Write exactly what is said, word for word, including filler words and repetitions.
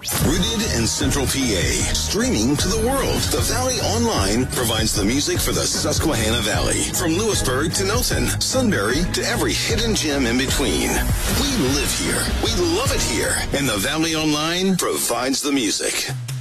Rooted in Central P A, streaming to the world, the Valley Online provides the music for the Susquehanna Valley. From Lewisburg to Milton, Sunbury to every hidden gem in between. We live here. We love it here. And the Valley Online provides the music.